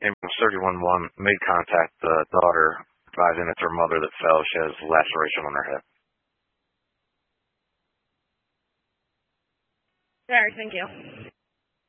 Ambulance 311 made contact the daughter, advising it's her mother that fell. She has laceration on her head. All right, thank you.